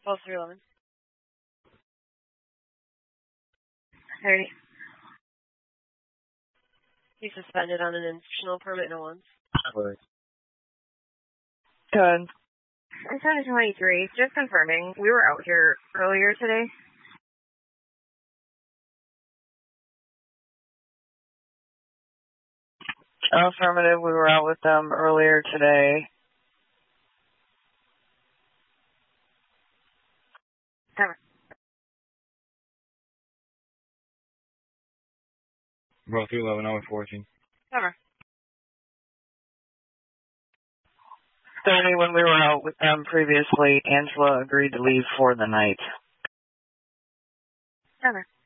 12-3-11. Harry. He's suspended on an institutional permit, no one's. Good. 723, just confirming. We were out here earlier today. Affirmative, we were out with them earlier today. Cover. Bro, 311, I was 14. Cover. 30, when we were out with them previously, Angela agreed to leave for the night. Cover.